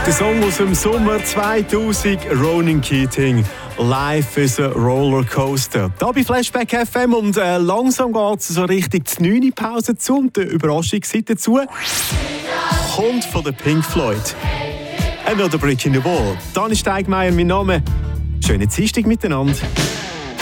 Der Song aus dem Sommer 2000, Ronan Keating. Life is a Rollercoaster. Da bei Flashback FM und langsam geht es so richtig die 9. Pause zu und der Überraschungszeit dazu kommt von der Pink Floyd. Another Brick in the Wall. Dani Steigmeier, mein Name. Schöne Dienstag miteinander.